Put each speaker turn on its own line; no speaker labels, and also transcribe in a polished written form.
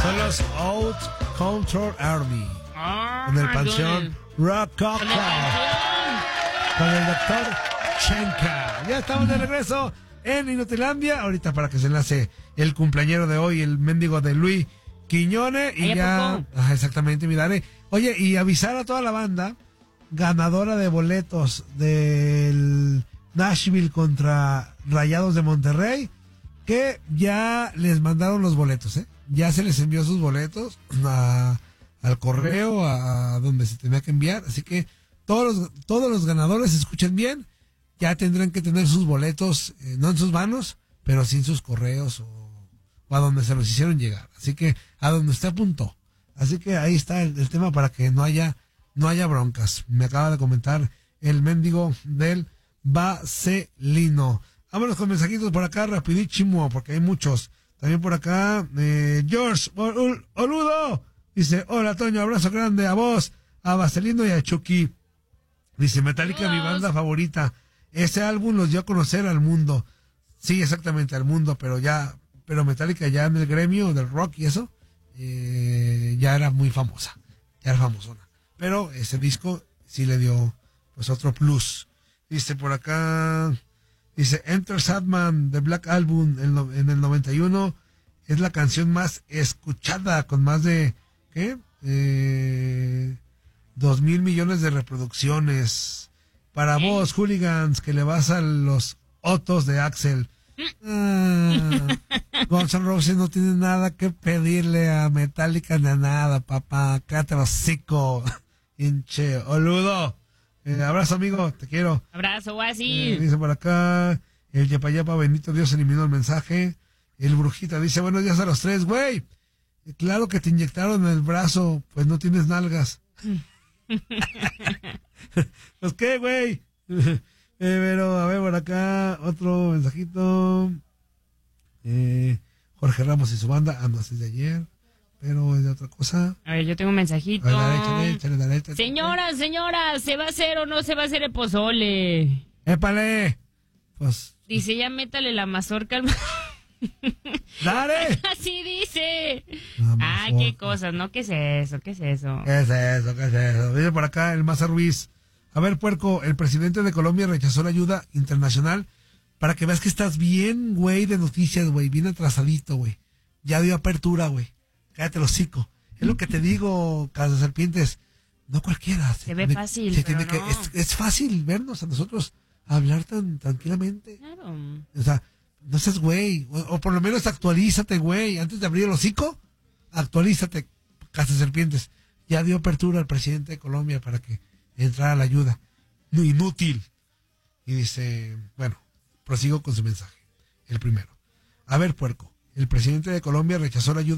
Son los Out Control Army. En el Panteón Rococo. Con el doctor Chenka. Ya estamos de regreso en Inutilandia. Ahorita para que se enlace el cumpleañero de hoy, el mendigo de Luis Quiñones. Y ya. Ajá, exactamente, mi Dani. Oye, y avisar a toda la banda ganadora de boletos del Nashville contra Rayados de Monterrey, que ya les mandaron los boletos, ¿eh? Ya se les envió sus boletos al correo, a donde se tenía que enviar. Así que todos los ganadores, escuchen bien, ya tendrán que tener sus boletos, no en sus manos, pero sí en sus correos o a donde se los hicieron llegar. Así que a donde usted apuntó. Así que ahí está el tema para que no haya broncas. Me acaba de comentar el mendigo del Vaselino. Vámonos con mensajitos por acá, rapidísimo, porque hay muchos. También por acá, George Oludo dice: hola Toño, abrazo grande a vos, a Vaselino y a Chucky. Dice: Metallica, mi banda favorita. Ese álbum los dio a conocer al mundo. Sí, exactamente, al mundo, pero Metallica ya en el gremio del rock y eso, ya era muy famosa, ya era famosona. Pero ese disco sí le dio pues otro plus. Dice por acá, dice: Enter Sandman de Black Album en el 91 es la canción más escuchada, con más de 2,000 millones de reproducciones. Para vos, hooligans, que le vas a los Otos de Axel. Guns N' Roses no tiene nada que pedirle a Metallica ni a nada, papá. Cállate el hocico, hinche Oludo. Abrazo, amigo, te quiero.
Abrazo, guasi.
Dice por acá el Yapayapa, bendito Dios, eliminó el mensaje. El Brujita dice: buenos días a los tres, güey. Claro que te inyectaron en el brazo, pues no tienes nalgas. Pues qué, güey. Pero a ver por acá otro mensajito. Jorge Ramos y su banda, no es de ayer, pero es de otra cosa.
A ver, yo tengo un mensajito.
Dale, échale.
Señora, ¿se va a hacer o no se va a hacer el pozole?
¡Épale! Pues
dice: ya métale la mazorca al...
¡Dale!
Así dice.
Ay,
qué cosas, ¿no? ¿Qué es eso?
¿Qué es eso? Dice por acá el Maza Ruiz: a ver, puerco, el presidente de Colombia rechazó la ayuda internacional. Para que veas que estás bien, güey, de noticias, güey, bien atrasadito, güey. Ya dio apertura, güey. Cállate el hocico. Es lo que te digo, Cazaserpientes. No cualquiera.
Se ve fácil, pero no.
Es fácil vernos a nosotros hablar tan tranquilamente.
Claro.
O sea, no seas güey. O por lo menos actualízate, güey. Antes de abrir el hocico, actualízate, Cazaserpientes. Ya dio apertura al presidente de Colombia para que entrara la ayuda. No, inútil. Y dice, bueno, prosigo con su mensaje. El primero: a ver, puerco, el presidente de Colombia rechazó la ayuda